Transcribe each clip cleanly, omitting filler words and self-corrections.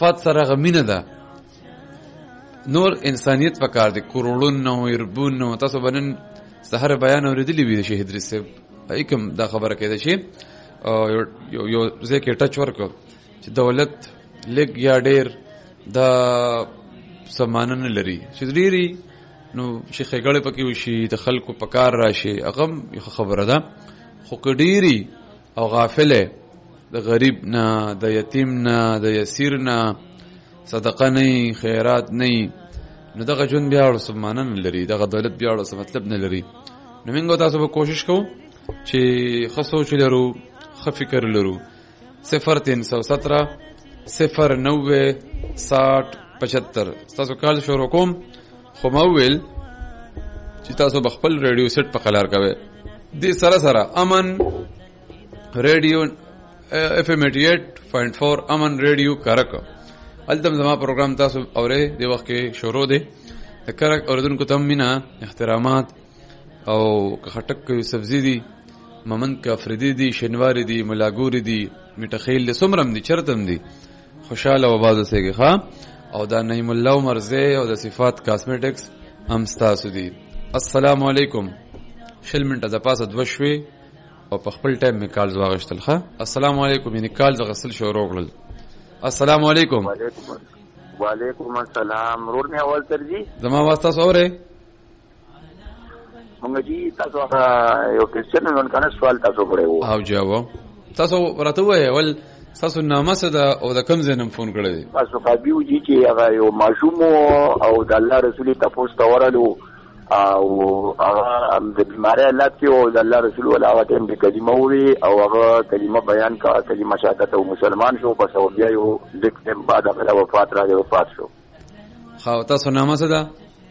صفات سره غمینه ده. نور انسانیت پکار دی، کروڑون نو اربون نو. تاسو بنن سحر بیان اوریدلی وی شهید ادریس صاحب ایکم دا خبره کېده چې یو ځکه ټچ ورکو چې دولت لګ یا ډیر دا سمانن لري چې ډیری نو شیخ غړې پکې وشي د خلکو پکار راشي. اغم یو خبره ده خو کډيري او غافله د غریب نه، د یتیم نه، د یسیر نه صدقه نه، خیرات نه، نو دغه جون بیا ورسمانن لري، دغه دولت بیا ورس مطلب نه لري. نو موږ تاسو به کوشش کوو چې خصو چې لرو، خ فکر لرو. 0317 090 60 75 تاسو کال شروع کوم. خو مویل چې تاسو بخپل ریډیو سیټ په قلار کوي دې سره سره امن ریډیو FM 88.4 امن ریډیو کرک الدم زما پروګرام تاسو اورې د وخت کې شروع دی. د کرک اوردونکو ته مینا احترامات او خټک سبزی دی، ممن کا فردی دی، شنواری دی، ملاګوري دی، میټخیل له سمرم دی، چرتم دی. خوشاله و باز اوسېږي ښا. او دا نعیم الله مرزه او د صفات کاسمیټکس هم ستاسو دي. السلام علیکم. شل منټه د پاسه دوه شوي او په خپل ټایم می کالز واغشتل ښه. السلام علیکم. یعنی کالز غسل شروع کړل. السلام علیکم. وعلیکم السلام. رور می اول ترجی زما واسطه سوره مونږ جی تاسو یو کوېشن نن کنه سوال تاسو کړو او جواب تاسو ورته وای ول تاسو نامه صدا او د کم زینم فون کړی دی. تاسو قابیو جی چې هغه یو ماشوم او د الله رسول تاسو ته ورالو او هغه د بیماری حالت کې او د الله رسول ولا هغه ټیم کې کلمه وی او هغه کلمه بیان کا کلمه شهادت او مسلمان شو. پس او بیا یو لیک تم بعد هغه وفات شو. خو تاسو نامه صدا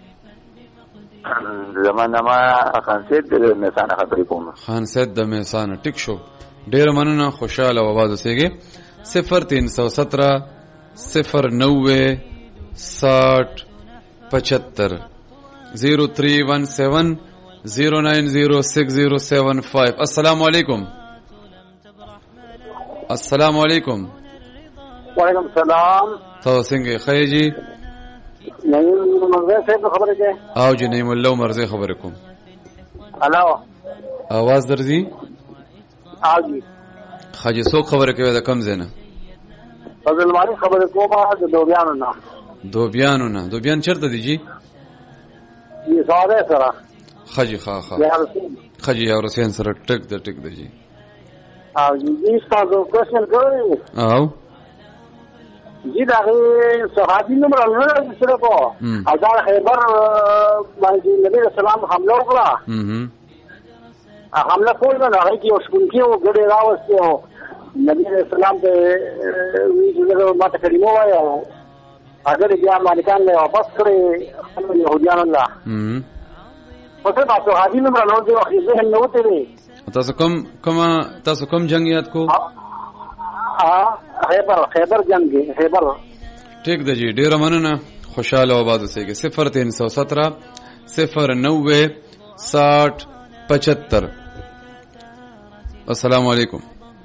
زمانه ما خان سید د میسانه خبرې کوم. خان سید د میسانه ټیک شو. ډیر مننه. خوشاله و باز اوسېږي. 0317 090 60 75 0317 0906075. السلام علیکم. السلام علیکم. وعلیکم السلام. تاسو څنګه خیر جی؟ نعیم مرزه صاحب خبره ده. او جی نعیم الله مرزه خبره کوم. الو आवाज درځي؟ او جی خاجي څوک خبره کوي د کم زینه؟ فضل ماری خبره کومه د دوبیانو نه. دوبیانو نه. دوبیان چرته دی جی؟ یہ سوال ہے سر خجی خا خجی اور حسین سر ټک د ټک د جی. او جی تاسو کوشن کوئ او جی دا صحابي نمبر الله سره کو ازار خیبر باندې نبی رسول الله حمله وکړه. حمله کول نه هغه کې اوس کوم کې وګړي راوستي او نبی رسول الله ته ویل ماته کلمه وایو اگر بیا مالکان له واپس کړي يهوديان الله په څه تاسو صحابي نمبر الله دې وخت ذهن نه وته وي. تاسو کوم جنگ یاد کو؟ خیبر جنگ خیبر. ٹھیک ده جی. ډیر مننه. خوشاله و آباد اوسئ. 0317 090 60 75. السلام علیکم.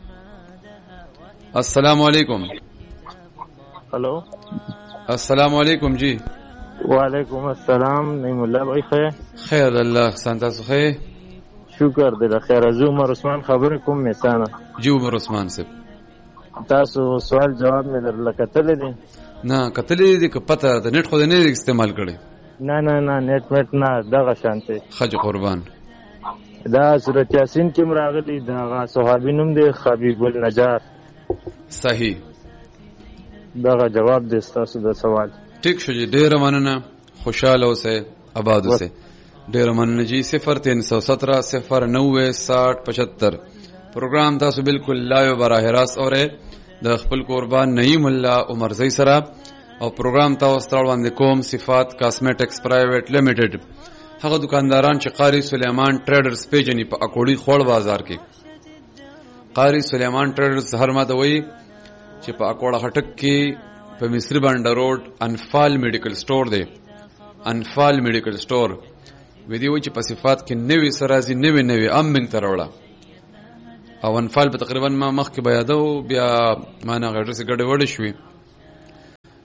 السلام علیکم. हेलो السلام علیکم جی. وعلیکم السلام. نعیم الله بھائی خیر؟ خیر الله احسان. تاسو خیر؟ شکر دې خیر. زه عمر عثمان خبرې کوم میسانه. جی عمر عثمان صاحب تاسو سوال جواب مې درل کتل دي؟ نه کتلې دي که پته د نت خو نه استعمال کړي؟ نه نت مټ نه دغه شانته خج قربان. دا سورۃ یاسین کې مراغلي دا صحابي نوم دی حبیب النجار. صحیح. دغه جواب دې تاسو د سوال. ټیک شو جی. ډیر مننه. خوشاله اوسئ آباد اوسئ. ډیر مننه جی. 0317 090 60 75 پروګرام تاسو بالکل لایو براه راست اوره د خپل قربان نعیم الله عمر زئی سره او پروګرام تاسو ته وړاندې کوم صفات کاسمیټکس پرایویټ لیمیټډ. هغه دکانداران چې قاری سلیمان ټریډرز پیجنی په اکوړی خوړ بازار کې قاری سلیمان ټریډرز هر ماده وی چې په اکوړه خټک کې په مصری بانډ روډ انفال میډیکل سٹور دی. انفال میډیکل سٹور ویډیو چې په صفات کې نوې سرازي نوې امنګ تروړه او انفال په تقریبا ما مخکې بیا یادو بیا ما نه غړې څه ګډه وډه شوې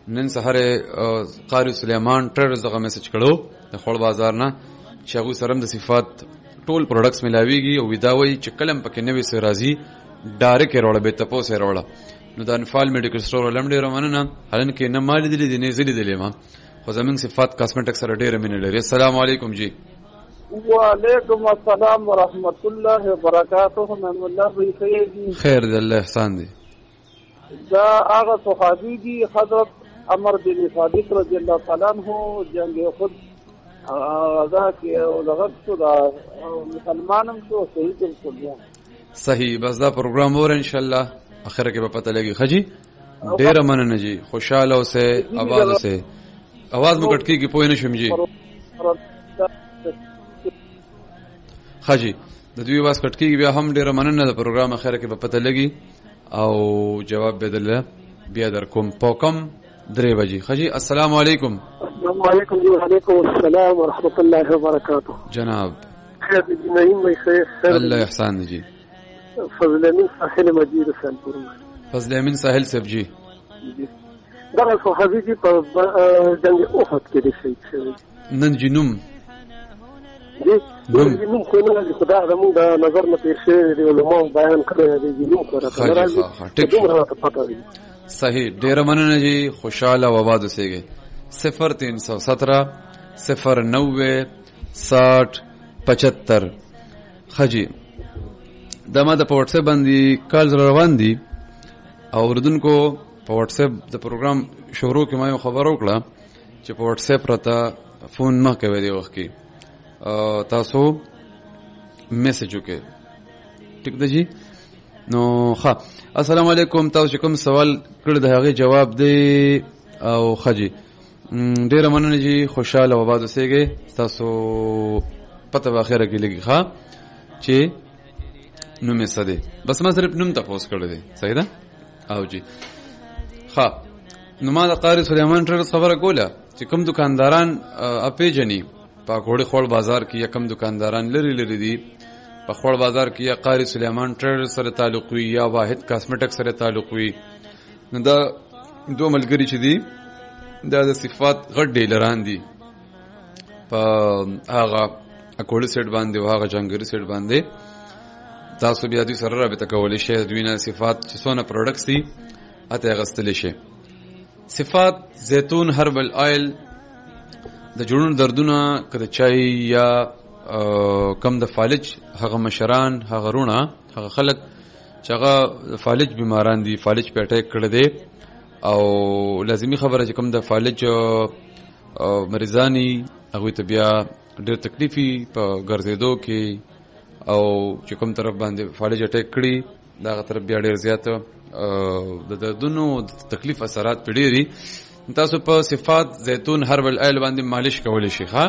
نن سهار قاری سلیمان ټریډرز دغه میسج کړو د خړ بازار نه چې هغه سره د صفات ټول پروډکټس ملاويږي او ودا وایي چې کلم پکې نوې سره راځي ډایرکټ وروړه به تاسو سره وروړه نو د انفال میډیکل سٹور ولمډې روانه هلن کې نه مال دي نه زړې دي ما خو زمين صفات کاسمیټک سره ډېر مینه لري. السلام علیکم جی. وعلیکم السلام ورحمۃ اللہ وبرکاتہ. من الله بخیر. خیر دی الله احسان دی. دا هغه صحابي دي حضرت عمر بن صادق رضی الله تعالی عنہ جنگ خود غزا کې او دغه څو دا مسلمانم څو شهید شول. صحیح. بس دا پروګرام اور ان شاء الله اخر کې به پته لګي. خجی ډیر مننه جی. خوشاله اوسه आवाज اوسه आवाज مو کټ کیږي پوه نه شم جی. خجی د دوی आवाज کټ کیږي بیا هم ډیر مننه. د پروګرام اخر کې به پته لګي او جواب بدله بیا در کوم پوکم 3 بجې. خجی السلام علیکم. السلام علیکم وعلیکم السلام ورحمۃ اللہ وبرکاتہ. جناب خیر دی نعیم میں خیر الله احسان جی. فضل امین ساحل مجید سالپور. فضل امین ساحل صاحب جی. دا صحابي دي په جنگ احد کې دي شهید شوی. نن جنوم دي جنوم خو نه دي خدای زموږ د نظر نه تیر شوی دی علماء بیان کړی دی جنوم سره راځي. صحیح. ډیر مننه جی. خوشاله و آباد اوسئ. 0317 090 60 75. خجی دا ما د په واتس اپ باندې کال روان دي او اوردونکو په واتس اپ د پروګرام شروع کې ما یو خبر وکړه چې په واتس اپ راته فون ما کوي دی وخت کې تاسو میسج وکړئ. ټیک ده جی. نو ښه السلام علیکم. تاسو کوم سوال کړی د هغه جواب دی او خجی ډیر مننه جی. خوشاله و آباد اوسئ. تاسو پته واخره کې لګي ښه چې نو مې سده بس ما صرف نوم تاسو کړی دی. صحیح ده او جی. ها نو ما د قاری سلیمان ټریډرز خبره کوله چې کوم دکانداران اپیجنی په کوړی خور بازار کې کم دکانداران لري دي په خور بازار کې یا قاری سلیمان ټریډرز سره تعلق وي یا واحد کاسمیټک سره تعلق وي. نو دا دوه ملګری چې دي دا د صفات غټ ډیلران دي په هغه کوړی سیټ باندې او هغه جنگری سیټ باندې. تاسو بیا دوی سره رابطه کولی شئ. دوی نه صفات چې څونه پروډکټس دي اته غستلی شي. صفات زیتون هربل آیل د جوړونو دردونه کده چای یا کم د فالج هغه مشران هغه رونه هغه خلک چې هغه فالج بیماران دي فالج په اٹیک کړی دی او لازمی خبره چې کم د فالج مریضانی هغه ته بیا ډېر تکلیفي په ګرځېدو کې او چې کوم طرف باندې فالج اٹیک کړي دا طرف بیا ډېر زیات د دردونو تکلیف اثرات پډيري. تاسو په صفات زیتون هربل آیل باندې مالش کولی شئ. ها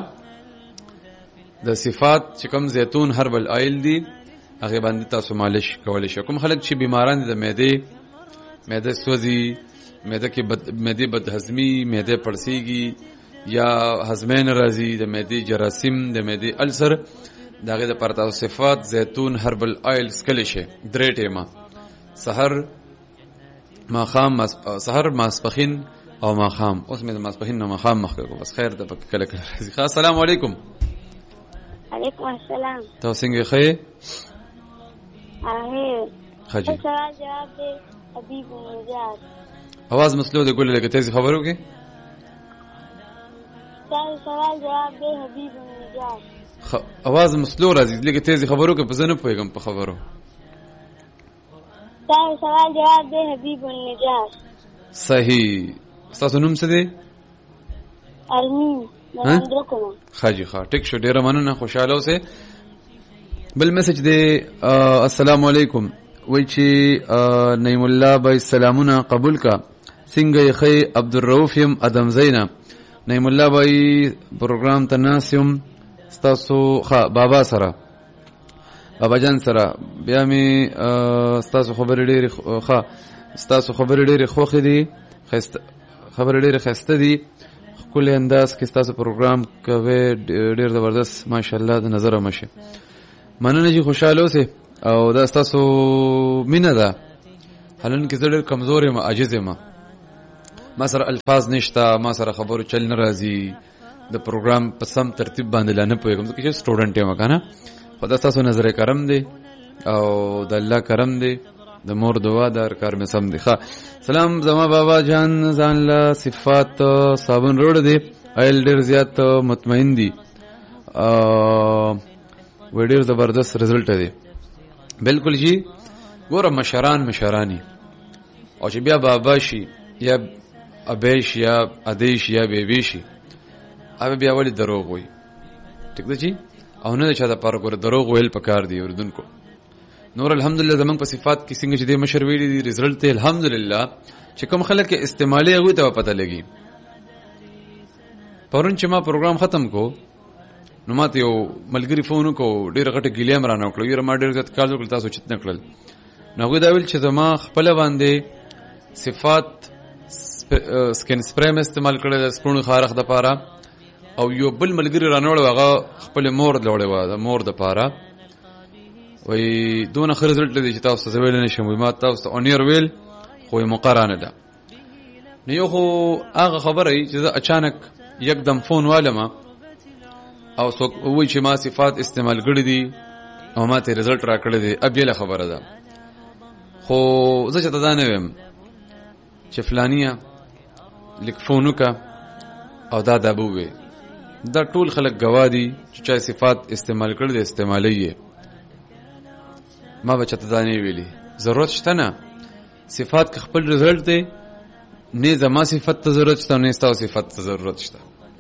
د صفات چې کوم زیتون هربل آیل دی هغه باندې تاسو مالش کولی شئ. کوم خلک چې بیماران دي د معده سوځي معده کې معده بدهضمي معده پړسیږي یا هضمین راځي د معده جراثیم د معده السر داغه د پرتا صفات زیتون هربل آیل سکلی شي 3 ټیمه سحر سحر ماسپخین او ماخام. اوس مې د ماسپخین نو ماخام مخ کو بس خیر د پک کله کله راځي. السلام علیکم. علیکم السلام. تاسو څنګه ښه؟ خجی سوال جواب دی حبیب نجات. आवाज مسلو دی ګل لګه تیزی خبرو کې. سوال جواب دی حبیب نجات. आवाज مسلو راځي لګه تیزی خبرو کې پزنه پويګم په خبرو. سوال جواب دی حبیب النجات. صحیح. تاسو نوم څه دی؟ ارمین نندرکو. خاجي ښه ټیک شو ډیره مننه خوشاله اوسه. بل میسج دی السلام علیکم وای چې نعیم الله بای سلامونه قبول کا څنګه یې عبدالرؤف یم ادم زینا نعیم الله بای پروګرام تناسم تاسو ښه بابا سره بابا جان سره بیا می تاسو خبرې ډېرې ښه تاسو خبرې ډېرې خوښې دي خبرې ډېرې ښایسته دي ښکلی انداز کې تاسو پروګرام کوئ ډېر زبردست ماشاءالله د نظره مشه مننه چې خوشاله اوسئ او دا تاسو مینه ده حالانکه زه ډېر کمزور یم عاجز یم ما سره الفاظ نشته، ما سره خبرو چل نه راځي، د پروګرام په سم ترتیب باندې لا نه پوهېږم ځکه چې سټوډنټ یم که نه. خو دا ستاسو نظر کرم دی او د الله کرم دی، د مور دعا د هر کار مې سم دی. ښه سلام زما بابا جان ځان له صفات صابون روړ دی ایل ډېر زیات مطمئن دی و ډېر زبردست رزلټ دی. بالکل جی ګوره مشرانی او چې بیا بابا شي یا ابیش یا ادیش یا بیبی شي هغه بیا ولې دروغ وایي. ټیک ده جی او نه چا د پاره ګوره دروغ ویل پکار دی اردوونکو. نور الحمدلله زمونږ په صفات کې څنګه چې د مشر ویلي دي رزلټ ته الحمدلله چې کوم خلک استعمالي هغوی ته پته لګي. پرون چې ما پروګرام ختم کو نو ماته یو ملګري فون وکړو ډېره غټه ګیلې هم رانه وکړه، یاره ما ډېر زیات کار وکړل تاسو چت نه کړل. نو هغوی دا ویل چې زما خپله باندې صفات سکن سپریم استعمال کړی د سپڼو خارښ دپاره او یو بل ملګري رانه وړی هغه خپلې مور لوړی وه د مور دپاره. وایي دونه ښه رزلټ لري چې تاسو ته زه ویلی نه شم، وایي ما تاسو ته اونیر ویل خو یې موقع رانه ده. نو یو خو هغه خبره وي چې زه اچانک یکدم فون والمه او څوک وایي چې ما صفات استعمال کړي دي او ما ته رزلټ را کړی دی، اب یله خبره ده. خو زه چې ته دا نه ویم چې فلانیه لږ فون وکړه او دا به ووایي. دا ټول خلک ګواه دي چې چا صفات استعمال کړي دي استعمالوي یې. ما به چاته دا نه ویلي، ضرورت شته نه. صفات که خپل رزلټ دی نه زما صفت ته ضرورت شته نه ستاسو صفت ته ضرورت شته.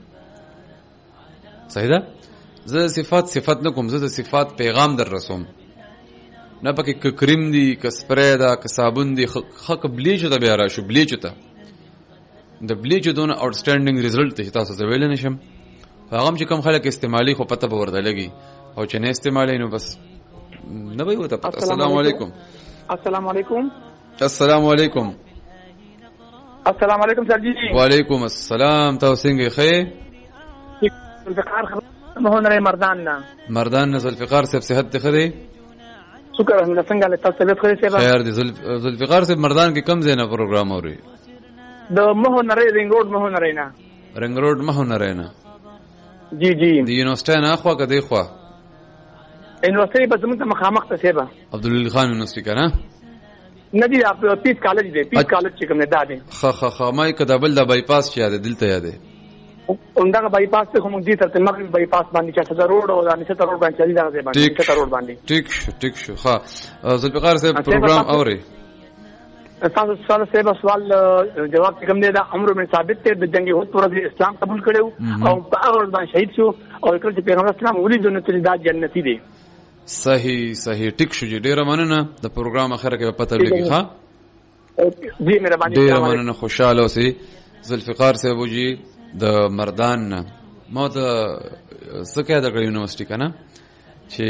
صحیح ده؟ زه صفات نه کوم، زه د صفات پیغام در رسوم. نه پکې که کریم دی که سپری ده که صابون دی. ښه که بلیچو ته بیا راشو، بلیچو ته د بلیچو دونه آوټسټینډینګ رزلټ دی چې تاسو ته ویلی نه شم. هغه هم چې کوم خلک استعمالي خو پته به ورته لګي او چې نه استعمالي نو بس نه به یې ورته پته. السلام علیکم. السلام علیکم. السلام علیکم. السلام علیکم سر جی. وعلیکم السلام. تاسو څنګه ښه؟ ذوالفقار مهون مردان نه ذوالفقار صاحب صحت ښه دی؟ شکر الحمدلله. څنګه له تاسو طبیعت ښه دی؟ خیر دی. ذوالفقار صاحب مردان کې کم ځای نه پروګرام اوري؟ د مهون رنګ روډ مهون نه. رنګ روډ مهون نه. جی جی. د یونیورسيټي نه اخوا که دی خوا؟ یونیورسيټي به زمونږ ته مخامخ ته سیبه عبدالعلي خان یونیورسيټي که نه؟ نه دی پیس کالج دی. پیس کالج چې کوم دی دا دی. ښه ما یې که دا بل د بایپاس چې یاد دی دلته یاد دی همدغه بایپاس ته خو موږ دې ترته مغرب بایپاس باندې چې څه روډ او دانشه روډ باندې چلی دا ځای باندې څه روډ باندې. ټیک شو. ښه ذوالفقار صاحب پروګرام اوري؟ تاسو سوال جواب کوم دی دا عمرو بن ثابت ته د جنگ احد پر اسلام قبول کړو او په هغه ورځ باندې شهید شو او کله چې پیغمبر اسلام ولید نو ته دا جنتی دی. صحیح ټیک شو جی. ډیره مننه. د پروګرام اخره کې پته لګي. ښه جی مهرباني. ډیره مننه. خوشاله اوسئ. ذوالفقار صاحب جی د مردان نه ما ته څه کېده کړه یونیورسيټي که نه چې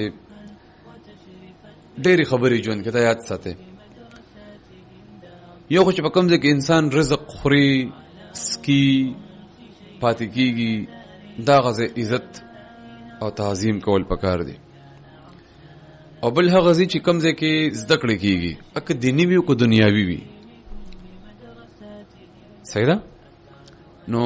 ډېرې خبرې ژوند کې ته یاد ساتئ. یو خو چې په کوم ځای کې انسان رزق خوري سکي پاتې کېږي دا غځای عزت او تعظیم کول پکار دی. او بل هغه ځای چې کوم ځای کې زده کړې کېږي که دیني وي او که دنیاوي وي. صحیح ده؟ نو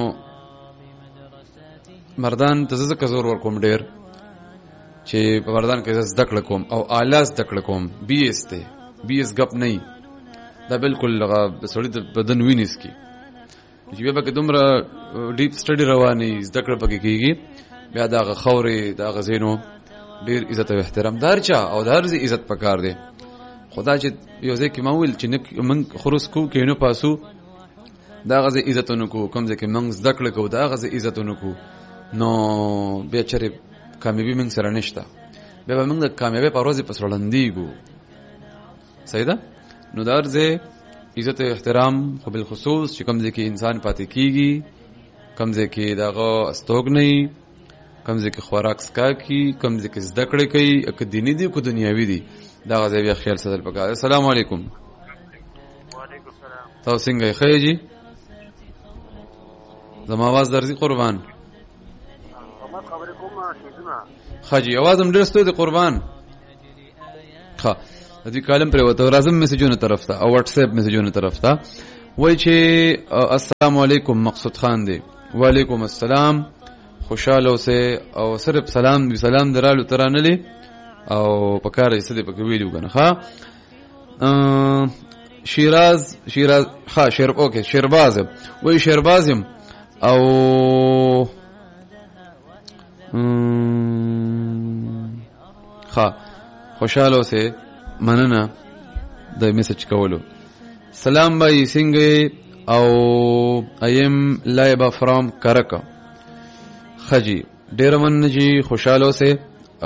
مردان ته زه ځکه زور ورکوم ډېر چې په مردان کې زه زده کړه کوم او اعلی زده کړه کوم. بي ایس دی. بي ایس ګپ نه دا بالکل هغه سړي د بدن وینیس کی چې بیا پکې دومره ډیپ سټډي رواني زده کړه پکې کېږي. بیا د هغه خاورې د هغه ځایونو ډېر عزت او احترام د هر چا او د هر ځای عزت پکار دی. خدا چې یو ځای کې ما ویل چې موږ خروس کوو کې نه پاسو دا هغه ځای عزتونه کوو، کوم ځای کې موږ زده کړه کوو دا هغه ځای عزتونه کوو. نو بیا چېرې کامیابي موږ سره نشته، بیا به موږ د کامیابۍ په ورځې پسې ړندېږو. صحیح ده؟ نو د هر ځای عزت او احترام خو بالخصوص چې کوم ځای کې انسان پاتې کېږي، کوم ځای کې د هغه استوګنۍ، کوم ځای کې خوراک څښاکي، کوم ځای کې زده کړې کوي، که دیني دي که دنیاوي دي، دا هغه ځای بیا خیال ساتل پکار. السلام علیکم. وعلیکم السلام. تاسو څنګه یې؟ ښه یې جي؟ زما آواز درځي قربان؟ ښه جي، آواز هم ډېر ستو دی قربان. ښه د دې کالم پرې وته راځم میسجونو طرف ته او واتس اپ میسجونو طرف ته. وای چې السلام علیکم مقصود خان دی. وعلیکم السلام، خوشاله اوسه او صرف سلام دی، سلام درالو ترانلی او پکاره څه دی پکې ویلو کنه. ها شیراز ها اوکے شیرباز وای شیربازم او ها خوشاله اوسه مننه د میسج کولو. سلام بھائی څنګه او ایم لایبا فرام کرکا. خجی ډیر من جی خوشاله اوسه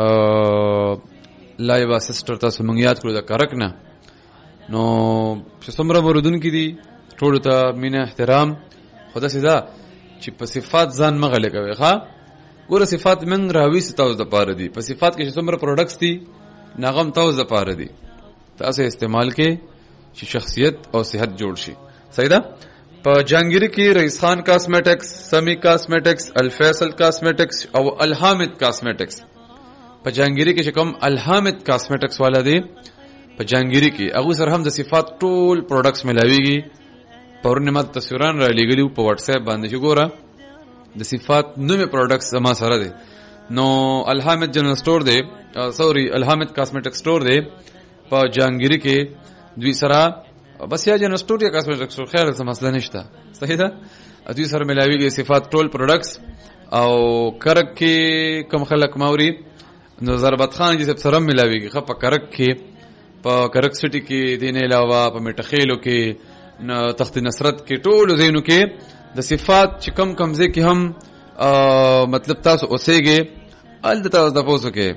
لایبا سسټر تاسو مونږ یاد کړو د کرک نه. نو چې څومره موردون کې دي ټول ته مینه احترام خدا سیدا چې په صفات ځان مغلې کوي. ښا ګوره صفات من راوي ستاسو د پاره دي، په صفات کې چې څومره پروډکټس دي ناغم تاسو د پاره دي، تاسو استعمال کې چې شخصیت او صحت جوړ شي. صحیح ده. په جهانگیری کې رئیس خان کاسمیټکس، سمی کاسمیټکس، الفیصل کاسمیټکس او الحامد کاسمیټکس. په جهانگیری کې چې کوم الحامد کاسمیټکس والا دی په جهانگیری کې هغه سره هم د صفات ټول پروډکټس ملاويږي. پرونه ماته تصویران را لګلیو په واتس اپ باندې چې ګوره د صفات نوې پروډکټس زما سره دي. نو الحامد جنرال سٹور دی الحامد کاسمیټک سٹور دی په جهانگیری کې دوی سره بس یا جنرال سٹور یا کاسمیټک سٹور خیر څه مسله نشته. صحیح ده. دوی سره ملاويږي صفات ټول پروډکټس. او کرک کې کم خلک ماوري نو ضربت خان جی سره ملاويږي. خو په کرک کې په کرک سټي کې دین علاوه په میټخیلو کې تخت نصرت کې ټول زینو کې د صفات چې کم کمزې کې هم مطلب تاسو اوسېږي ال د تاسو د پوسو کې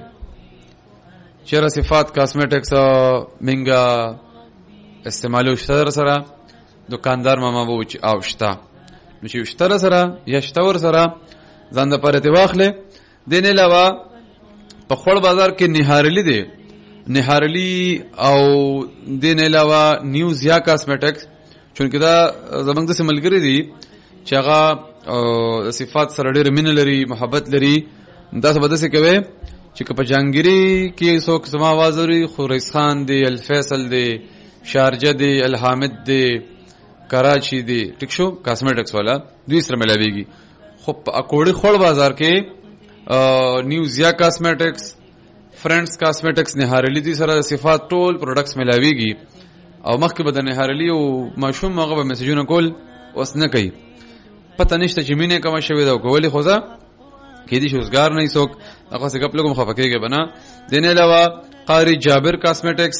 چیرې صفات کاسمیټکس منګا استعمالو شتر سره دکاندار ماما وو چې اوشتا نو چې شتر سره یا شتور سره ځان د پرته واخلې. دین علاوه په خړ بازار کې نهارلی دی، نهارلی او دین علاوه نیوز یا کاسمیټکس چونکه دا زمنګ د سیملګری دي چې هغه صفات سره ډېر مين لري، محبت لري. دا څه بده څه کوي چې په جهانگیری کې څوک سما आवाज لري، خو رئیس خان دی، الفیصل دی، شارجه دی، الحامد دی، کراچی دی، ټیک شو کاسمیټکس والا دوی سره ملاويږي. خو په اکوړی خړ بازار کې نیوز یا کاسمیټکس، فرندز کاسمیټکس، نهارلی دي سره صفات ټول پروډکټس ملاويږي. او مخکې به د نهارلی او ماشوم هغه به میسجونه کول اوس نه کوي. پته نشته چې مینه کوم شوی دا کولی خو ځه کې دي شوزګار نه څوک هغه څه کپ لګم خفکیږي بنا. دین علاوه قاری جابر کاسمیټکس،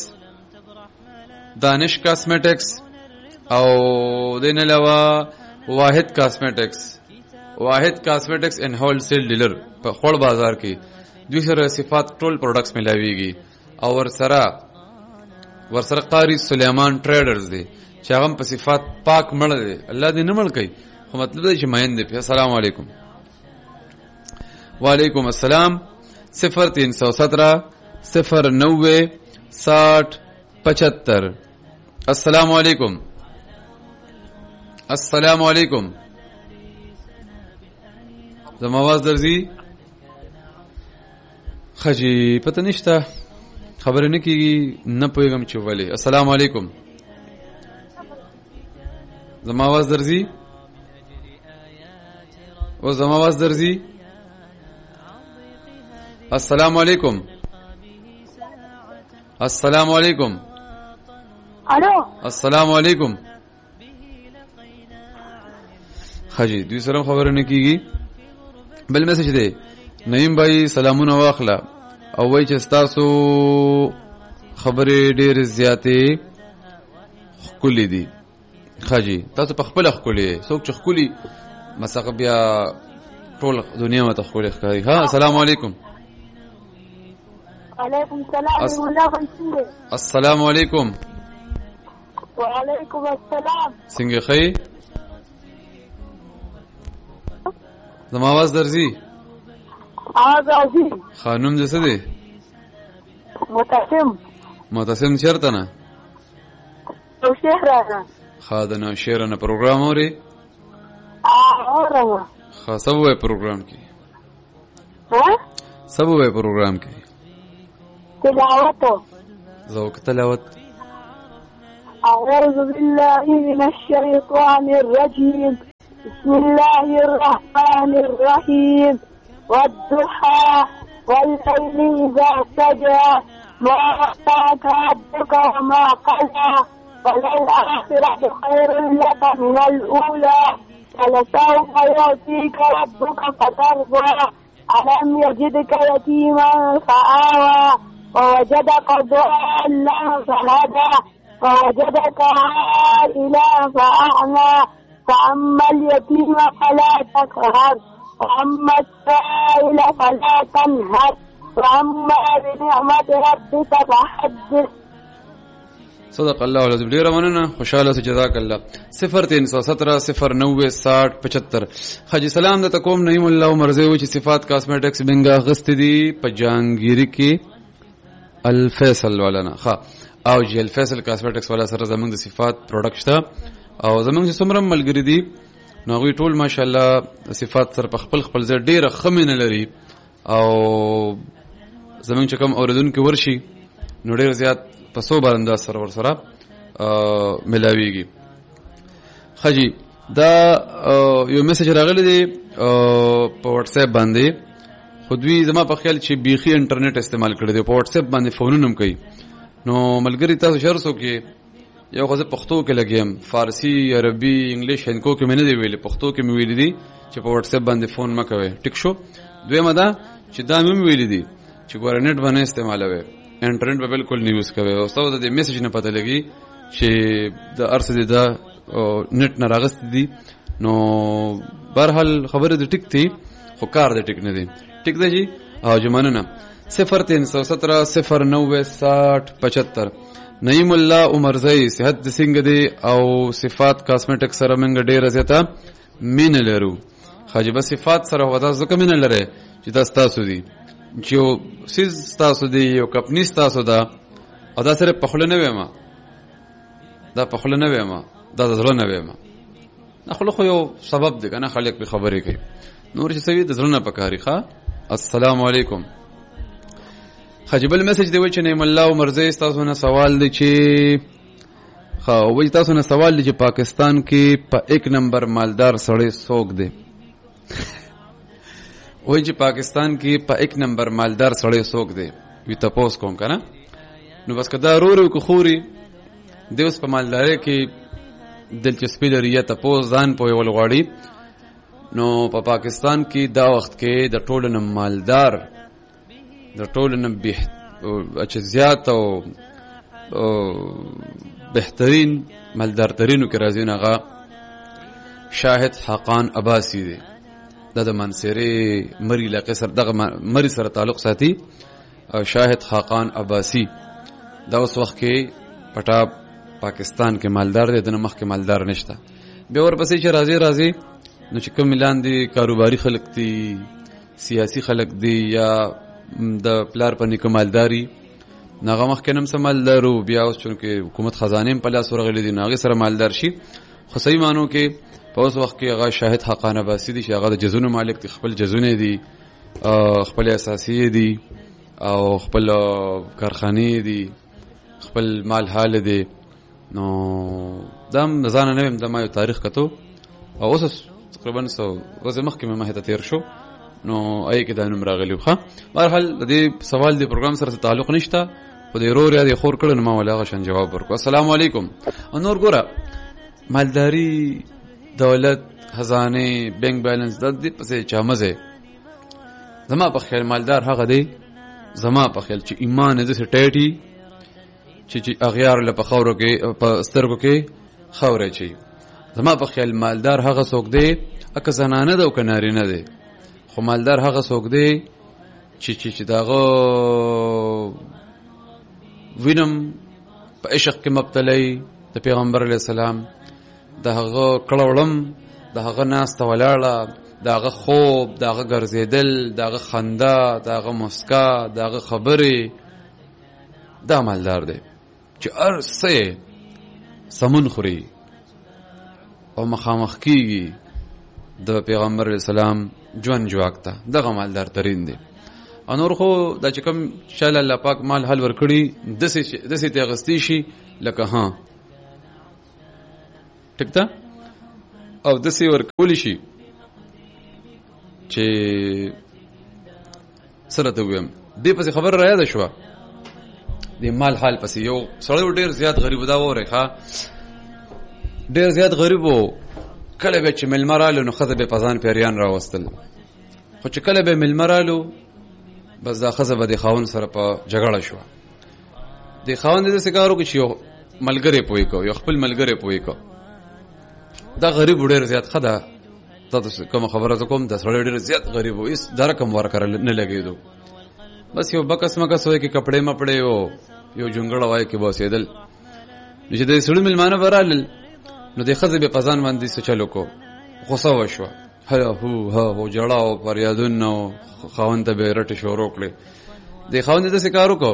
دانش کاسمیټکس او دین علاوه واحد کاسمیټکس ان هول سیل ډیلر په خړ بازار کې دوی سره صفات ټول پروډکټس ملاويږي. او ورسره قاری سلیمان ټریډرز دی چې هغه په صفات پاک مړ دی، الله دې نه مړ کوي، خو مطلب دی چې ماین دی. السلام علیکم. وعلیکم السلام. 0317 090 60 75. السلام علیکم. السلام علیکم. زما आवाज درځي؟ خجی پته نشته، خبر نه کیږي، نه پوهیږم چې ولې. السلام علیکم. زما आवाज درځي؟ او زما आवाज درځي؟ السلام علیکم. السلام علیکم. الو السلام علیکم. خجی دوی سره خبر نه کیږي. بل میسج دی نعیم بھائی سلامونه واخلا او وای چې تاسو خبرې ډېر زیاتې خولې دي. خاجي تاسو په خپل خولې څوک چې خولې مساق بیا ټول دنیا مته خولې ښکاري. ها السلام علیکم. وعلیکم السلام. السلام علیکم. وعلیکم السلام. څنګه خې؟ زما आवाज درځي؟ راځي. خانم دې څه دی؟ معتصم چیرته نه؟ نوشهره. ښه د نوشهره نه پروګرام اوري؟ اورم. ښه څه وایي پروګرام کې؟ څه وایي پروګرام کې؟ تلاوت. ذوق تلاوت. أعوذ بالله من الشيطان الرجيم. بسم الله الرحمن الرحيم. والضحى والليل إذا سجى ما ودعك ربك وما قلى وللآخرة خير لك من الأولى ولسوف يأتيك ربك فترضى ألم يجدك يتيما فآوى ووجدك ضالا فهدى ووجدك عائلا فأغنى فأما اليتيم فلا تقهر وأما السائل فلا تنهر وأما بنعمة ربك فحدث. صدق الله العظیم. ډیره مننه، خوشاله سه، جزاک الله. 0317 090 60 75. حاجی سلام د تکوم نعیم الله مرزه و چې صفات کاسمیټکس بنګا غست دي په جانګيري کې الفیصل ولنا ها او جی الفیصل کاسمیټکس ولا سره زمونږ د صفات پروډکټ ته او زمونږ څومره ملګری دي نو غوي ټول ماشاءالله صفات سره په خپل خپل ځای ډیره خمینه لري او زمونږ چې کوم اوریدونکو ورشي نو ډیر زیات په سو باندې سره ور سره ملاویږي. خجی دا یو میسج راغلی دی په واتس اپ باندې، خو دوی زما په خیال چې بیخي انټرنیټ استعمال کړی دی، په واتس اپ باندې فونونه هم کوي. نو ملګری تاسو شرسو کې یو غزه پښتو کې لګیم، فارسی، عربي، انګلیش، هندکو کې مې نه دی ویلي، پښتو کې مې ویلي دي چې په واتس اپ باندې فون مکوي. ټیک شو. دویمه دا چې دا مې ویلي دي چې ګورنټ باندې استعمالوي، انټرنیټ به بالکل نه یوز کوي. او تاسو د میسج نه پته لګي چې د ارسه دي دا نت نه راغست دي. نو برحال خبره د ټیک تھی خو کار د ټیک نه دی. ټیک دی جی. او جمانه 0317 090 60 75. نعیم الله عمرزئی صحت د څنګه دی او صفات کاسمیټک سره موږ ډیر زیاته مين لرو. خاجب صفات سره ودا ځکه مين لره چې دا تاسو دي چې سیز تاسو دی یو کمپنی تاسو دا او دا سره پخله نه وېما، دا پخله نه وېما، دا زړه نه وېما. اخلو خو یو سبب دی کنه خلک به خبرې کوي. نور چې سوي د زړه نه پکاري. ښا السلام علیکم. خجبل میسج دی چې نعیم الله مرزي تاسو نه سوال دی چې وای تاسو نه سوال دی چې پاکستان کې په 1 نمبر مالدار سړی څوک دی؟ وای چې پاکستان کې په 1 نمبر مالدار سړی څوک دی؟ وی تاسو کوم کنه. نو بس کدا رورو کو خوري د اوس په مالداري کې دلچسپي لري یا تاسو ځان په ول غواړي. نو په پاکستان کې دا وخت کې د ټولو مالدار د ټولو نه به اچ زیات او بهترین مالدار ترینو کې راځي هغه شاهد حقان عباسی دی. د منصوري مری علاقې سره دغه مری سره تعلق ساتي. شاهد حقان عباسی دا اوس وخت کې پټا پاکستان کې مالدار دی، د مخ کې مالدار نشته. به ورپسې چې راځي نو چې کوم ملان دي کاروباري خلک دي، سیاسي خلک دي یا د پلار په نیکه مالداري ناغه مخ کې نم سم مالدارو بیا اوس چونکه حکومت خزانه په لاس ورغلي دي ناغه سره مالدار شي. خو صحیح مانو کې په اوس وخت کې هغه شاهد حقان عباسی دي چې هغه د جزونو مالک دي، خپل جزونه دي، خپل اساسي دي او خپل کارخانه دي، خپل مال حال دي. نو دم ځان نه ویم د ما یو تاریخ کتو او اوس تقریبا سو ورځې مخکې مې مه ته تیر شو نو اي کې دا نوم راغلی وخه. بهرحال د دې سوال د پروګرام سره تعلق نشته، خو د رور یا د خور کړه نو ما ولا غشن جواب ورکو. السلام علیکم. نور ګوره مالداری، دولت، خزانه، بینک بیلانس د دې پسې چا مزه. زما په خیال مالدار هغه دی، زما په خیال چې ایمان دې سه ټیټي چې اغیار له په خورو کې په سترګو کې خورې چي. زما په خیال مالدار هغه څوک دی اکه زنانه ده او کناري نه دی. خو مالدار هغه څوک دی چې داغه وینم په عشق کې مبتلای د پیغمبر علی السلام، داغه کړهولم، داغه ناس ته ولاړه، داغه خوب، داغه ګرځیدل، داغه خندا، داغه مسکا، داغه خبرې، دا مالدار دی چې ارسه سمون خوري او مخامخ کیږي د پیغمبر علی السلام جوان جواکتا. دغه مالدار ترين دي. انور خو د چکم شال الله پاک مال حل ور کړی دسه ته غستی شي لکه ها ټیک ده. او داسې ورکولی شي چې سره ته ویم دې پسې خبر را یاده شوه د مال حال پسې یو سړی ډېر زیات غریب دا وری ښه ډېر زیات غریب و. کله به چې میلمه رالو نو ښځه به په ځان پیریان راوستل، خو چې کله به میلمه رالو بس دا ښځه به د خاوند سره په جګړه شوه. د خاوند داسې کار وکړو چې یو ملګری پوی کو، یو خپل ملګری پوی کو. دا غریب ډېر زیات ښه ده تاسو کوم خبره زه کوم د سړی ډېر زیات غریب و، هېڅ د رقم ورکره نه لګېدو. بس یو بکس مکس وای کې کپړې مپړې و، یو جونګړه وای کې بوسېدل. نو چې د سړي مېلمانه به رالل نو د ښځې به په ځان باندې څه چل وکړو، غوسه وشوه، هو جړه او فریادونه او خاوند ته به یې رټې شروع کړې. د خاوند داسې کار وکړو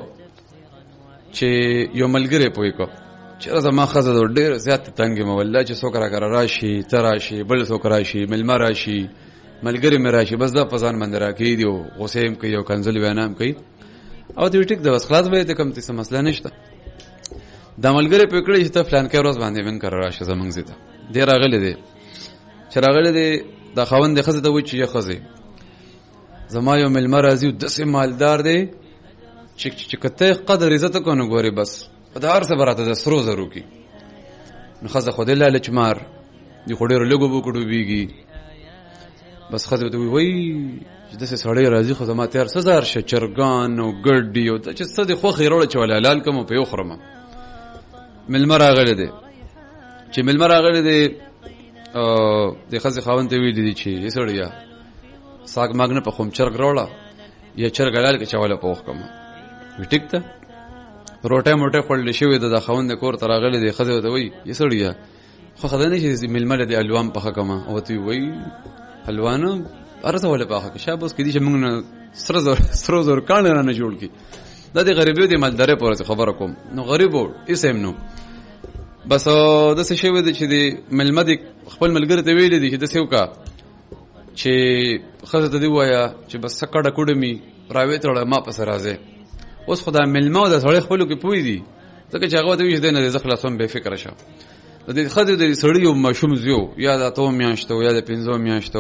چې یو ملګری پوی کو چې زما ښځه د ډېر زیات تنګ یم والله چې څوک راکره راشي ته راشي بل څوک راشي میلمه راشي ملګری مې راشي بس دا په ځان باندې راکېږدي او غوسې هم کوي او کنځل وینا هم کوي. او ته ټیک ده بس خلاص به یې ته کوم څه مسله نشته. دا ملګری پوی کړی چې ته فلانکې ورځ باندې ون کره راشه زمونږ ځای ته دی راغلی دی. چې راغلی دی دا خاوند د ښځې ته وایي چې یا ښځې زما یو میلمه راځي او داسې مالدار دی چې که ته قدر عزت وکړو نو ګورې بس د هر څه به راته د سرو زرو کي. نو ښځه خو دې لالچ مار دې خو ډېرو لږو به ډوبېږي. بس ښځې ورته وایي چې داسې سړی راځي خو زما تیار څه زار شه چرګان او ګډي او چې څه دې خوښ یې راوړه چې ولا حلال کړم او پې وخورم. میلمه راغلی دی چې میلمه راغلی دی د ښځې خاوند ته ویلي دي چې یې سړیه ساګ ماګ نه پخوم چرګ راوړه یا چرګ حلال کې چوله پوخ کړم. ټیک ده روټۍ موټۍ خوړلی شوې ده د خاوند د کور ته راغلی دی. ښځې ورته وایي یې سړیه خو ښه ده نه چې میلمه له د الوان پخه کړمه. او ورته وایي حلوا نه هر څه ولې پاخه کړي شابه اوس کېدای شي موږ نه سرو زر کاڼې رانه جوړ کړي. دا د غریبۍ د مالدارۍ پورې خبره کوم. نو غریب و هېڅ هم نو بس داسې شوی دی چې د میلمه د خپل ملګري ته ویلی دي چې داسې وکړه چې ښځه ته دې ووایه چې بس څه کډه کوډه مې راوې تړه ما پسې راځې. اوس خو دا میلمه او د سړی خپلو کې پوه دي ځکه چې هغه ورته وایي چې دی نه دی زه خلاصوم بې فکره شه. د ښځې د سړي یو ماشوم زوی یا د 8 میاشتو یا د 15 میاشتو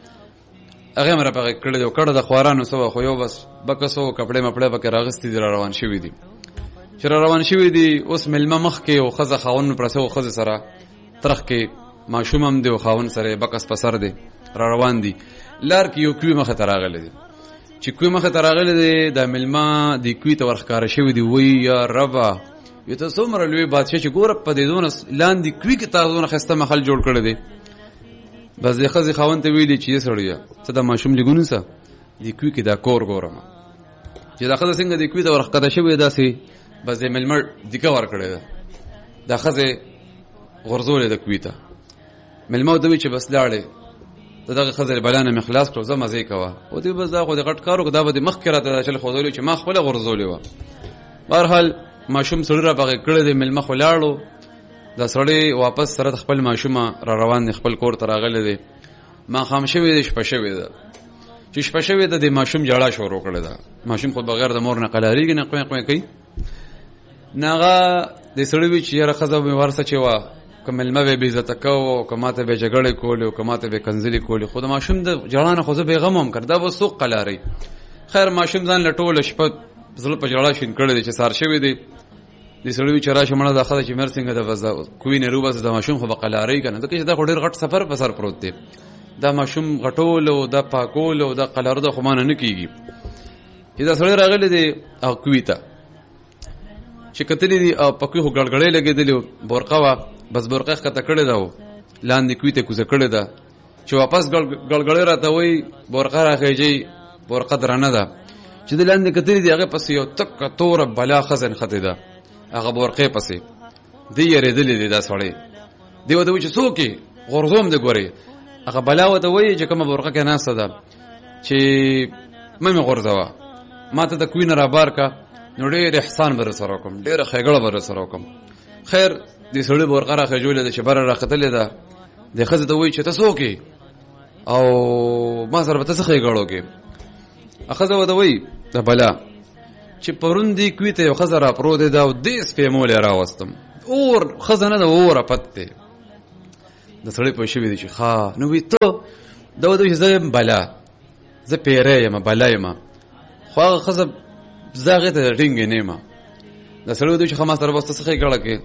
هغې هم راپهغې کړی دی او کډه د خوارانو څه وه خو یو بس بکس و کپړې مپړې پکې راغستې دي را روان شوي دي. چې را روان شوي دي اوس میلمه مخکې او ښځه خاوند پرسه و ښځې سره ترخ کې ماشوم هم دی او خاوند سره بکس په سر دی را روان دي. لار کې یو کوي مخې ته راغلی دی. چې کوي مخې ته راغلی دی دا میلمه د کوي ته ورښکاره شوي دي وایي یا ربه یو ته څومره لوی بادشاه چې ګوره په دې دونه لاندې کوي کې تا دونه ښایسته محل جوړ کړی دی. بس د ښځې خاوند ته ویلي چې یې سړیه څه دا ماشوم لږ ونیسه د کوي کې دا کور ګورم. چې دا ښځه څنګه د کوي ته ورښکته شوې داسې بس د میلمه دیکه ورکړې ده. دا ښځې غورځولې ده کوي ته. میلمه ورته وایي چې بس لاړې د دغه ښځې له بلا نه مې خلاص کړو ځه مزې کوه. ورته بس دا خو د غټ کار وکړو دا به د مخکې راته دا چل ښودلی چې ما خپله غورځولې وه. بهرحال ماشوم سړي راپهغې کړی دی میلمه خو لاړو. دا سړی واپس سره د خپل ماشومه را روان دی خپل کور ته راغلی دی. ماښام شوی دی شپه شوې ده. چې شپه شوې ده د ماشوم ژړا شروع کړې ده. ماشوم خو بغیر د مور نه قلاریږي نه قوی قوی کوي. نه هغه د سړي وایي چې یاره ښځه مې ورسه چې وه که میلمه به یې بې عزته کوو او که ماته به یې جګړې کولې او که ماته به یې کنځلې کولې خو د ماشوم د ژړا نه خو زه بېغمه هم کړ دا به څوک قلارئ. خیر ماشوم ځان له ټوله شپه زړه په ژړا شین کړی دی چې سهار شوی دی. د سړي وایي چې راشه مړه دا ښځه چې مر څنګه ده بس کوي نه روباسه د ماشوم خو به قلارئ که نه ځکه چې دا خو ډېر غټ سفر په سر پروت دی. دا ماشوم غټول او دا پاکول او دا قلارده خو مانه نه کېږي. چې دا سړی راغلی دی او کوي ته چې کتلی دي او په کوي خو ګړګړۍ لګېدلې برقه وه بس برقه یې ښکته کړې ده او لاندې کوي ته کوزه کړې ده. چې واپس ګړګړۍ راته وایي برقه راخېجئ برقه درنه ده. چې د لاندې کتلي دي هغې پسې یو تکه توره بلا ښځه نښتې ده هغه برقې پسې دی یېرېدلی دی دا سړی. دی ورته وایي چې څوک یې غورځوم دی ګورې. هغه بلا ورته وایي چې کومه برقه کې ناسته ده چې مه مې غورځوه ما ته د کوي نه رابار که نو ډېر احسان به رسره وکړم ډېره ښېګړه به رسره وکړم. خیر د سړي برقه راخېجولې ده چې بره راختلې ده. د ښځې ته وایي چې ته څوک یې او ما سره به ته څه ښېګړه وکړې. ښځه ورته وایي د بلا چې پرون دې کوي ته یو ښځه راپرودې ده او دې سپېمول یې راوستم. اور ښځه نه ده اور افت دی. د سړی په شوي دی چې ښه نو وي ته دا ودوي چې زه یم بلا زه پیری یم بلا یم خو هغه ښځه زه هغې ته ټینګې نه یم د سړی ودوي چې ښه ما سره به اوس ته څه ښېګړه کې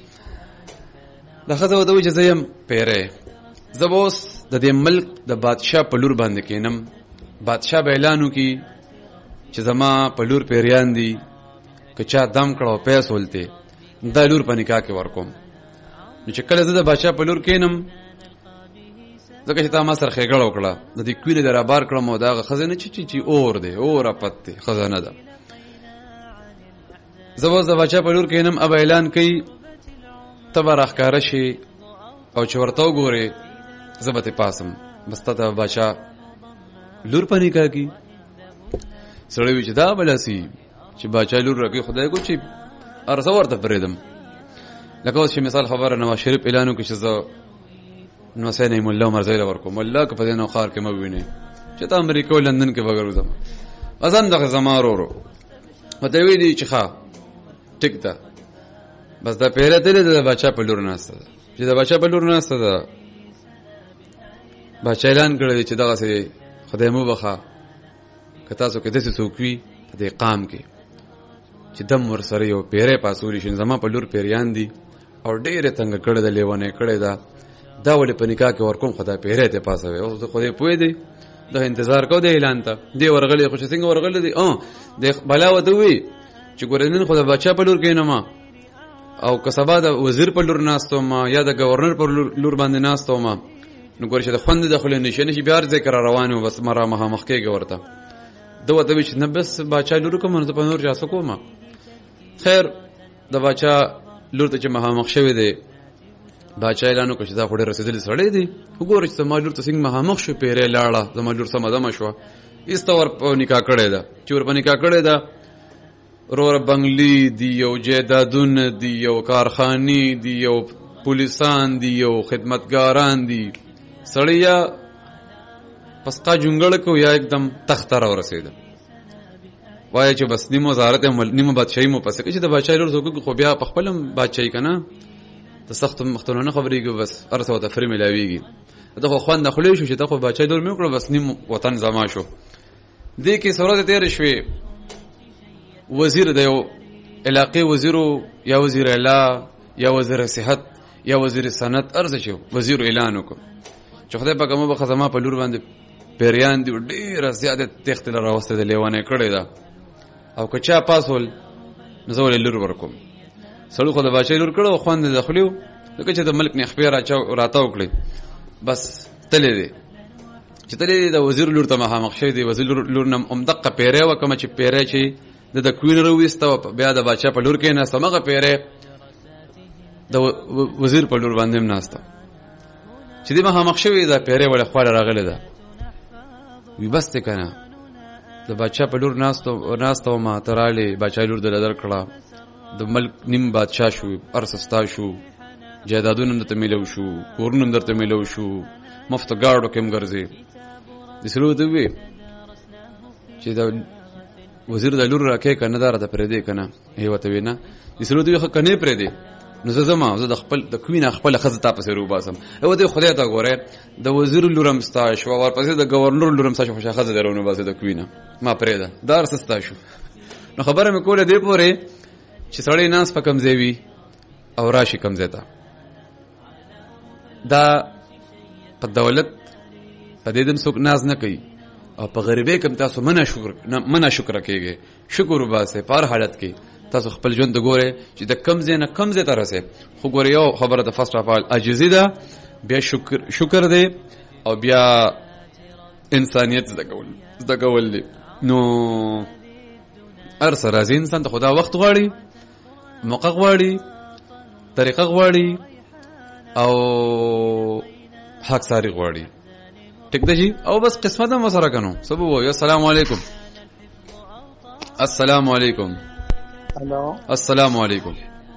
د ښځه ودوي چې زه یم پیری زه به اوس د دې ملک د بادشاه په لور باندې کښېنم بادشاه به اعلان وکړي چې زما په لور پیریان دي که چا دم کړه او پیس ولتې دا لور په نکاح کې ورکوم نو چې کله زه د بادشاه په لور کښېنم ځکه چې تا ما سره ښېګړه وکړه د دې کوینې د رابار کړم او د هغه ښځې نه چې اور دی اور اپت دی ښځه نه ده زه به اوس د بادشاه په لور کښېنم اب اعلان کوي ته به راښکاره شي او چې ورته وګورې زه به ترې پاسم بس تا ته بادشاه لور په نکاح کي سړی وي چې دا بلاسي چې بادشاه لور راکوي خدای کو چې هر څه ورته پرېږدم لکه اوس چې مثال خبره نواز شریف اعلان وکړي چې زه نوسین یې ملا عمرزی له ورکوم ملا که په دې نوښار کې مه ووینې چې ته امریکا او لندن کې به ګرځم بس هم دغه زما ورورو ورته یې ویلي چې ښه ټیک ده بس دا پیره تلې ده د بادشاه په لور ناسته ده چې د بادشاه په لور ناسته ده بادشاه اعلان کړی دی چې دغسې خدای مو بخښه که تاسو کې داسې څوک وي په دې قام کې چې دم ورسره یو پیری پاسولی شي زما په لور پیریان دي او ډېرې تنګه کړې ده لیونۍ کړې ده دا ولې په نکاح کې ورکوم خو دا پیری ته پاسوي اوس خو دې پوه دی دا انتظار کو د اعلان ته دی ورغلی خو چې څنګه ورغلی دی د بلا ورته وي چې ګورې نن خو د بادشاه په لور کښېنم او که سبا د وزیر په لور ناست وم یا د ګورنر په لور باندې ناست وم نو ګورې چې د خوندې د خولې نشي بیا هر ځای کې را روان وم بس ما را مخامخ کېږه ورته ده ورته وي چې نه بس بادشاه لور کوم نو زه په نور چا څه کوم خیر د بادشاه لور ته چې مخامخ شوی دی بادشاه اعلان وکړ چې دا خو ډېر رسېدلي سړی دی وګوره چې زما لور ته څنګه مخامخ شو پیری لاړه زما لور سمه دمه شوه ایسته ور په نکاح کړې ده چې ور په نکاح کړې ده روره بنګلي دي یو جایدادونه دي یو کارخانې دي یو پولیسان دي یو خدمتګاران دي سړی یا پسقا جونګړه کو یا एकदम تخته را ورسېده وایي چې بس نیمه وزارت نیمه بادشاهي مو پسې چې د بادشاهي لور څوک خو بیا په خپل بادشاهي کنه د سخت مختونونه خبرېږي بس ارسه وته فري ملاويږي دا خو خوند خلې شو چې دا خو بادشاهي لور مې وکړه بس نیم وطن زما شو دې کې صورت تیر شوې وزیر د یو علاقې وزیرو یا وزیر اعلی یا وزیر صحت یا وزیر صنعت ارزه شو وزیر اعلان وکړ چې خدای پاک مو به خزما په لور باندې پیریان دی ډېره زیاده تخت لره راوسته د لیوانې کړې ده او که چا پاسول نو زه ولې لور ورکوم سړی خو د بادشاهي لور کړه او خوند د خلیو لکه چې د ملک نه خپې راته وکړي بس تللی دی چې تللی دی د وزیر لور ته مخامخ شوی دی وزیر لور نه همدقه پیری وکړمه چې پیری چې د کوین راویسته بیا د بادشاه په لور کېناسته همغه پیری د وزیر په لور باندې هم ناسته چې دی مخامخ شوی دا پیری ولې خواله راغلی ده وی بس دی که نه د بادشاه په لور ناسته ومه ته رالې بادشاهي لور دله درکړه د ملک نیم بادشاه شو ارسه ستا شو جایدادونه هم درته میلو شو کورونه هم درته میلو شو مفته ګاډو کې هم ګرځې د سړي ورته وویې چې د وزیر د لور راکې که نه دا راته پرېږدې که نه هغې ورته ویې نه د سړي ورته وویې ښه که نه یې پرېږدې نو زه ځم زه د کوینه خپله ښځه تا پسې روباسم ورته ویې خدای ته ګورې د وزیر لور هم ستا شوه ورپسې د ګورنر لور هم ستا شوه خو ښځه دې رانوباسې د کوینه ما پرېږده دا هر څه ستا شو نو خبره مې کوله دې پورې چې سړی ناس په کم ځای وي او راشي کم ځای ته دا په دولت په دې دم څوک ناز نه کوي او په غریبۍ کې تاسو منه شکر کېږئ شکر وباسئ په هر حالت کې تاسو خپل ژوند ته ګورئ چې د کم ځای نه کم ځای ته رسئ خو ګورئ یو خبره د فرسټ اف آل عاجزي ده بیا شکر دی او بیا انسانیت زده کول دی نو هر څه راځي انسان ته خدا وخت غواړي موقع غواړي طریقه غواړي او حق ساری غواړي ټیک ده جی او بس قسمت هم وسره کنو سبو وایو السلام علیکم السلام علیکم هلو السلام علیکم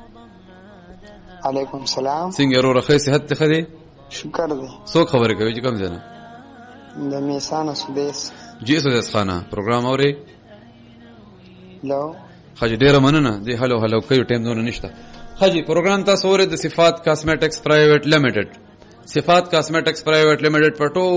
علیکم السلام څنګه ورو ښه صحت ته خدي شکر دی څوک خبرې کوي چې کوم ځای نه د میسانه سودیس جی سودیس خانه پروګرام اوري هلو خاجي ډیره مننه دی هلو کوي ټیم دونه نشته خاجي پروګرام تاسو اورئ د صفات کاسمیټکس پرایویټ لیمیټډ صفات کاسمیټکس پرایویټ لیمیټډ په ټول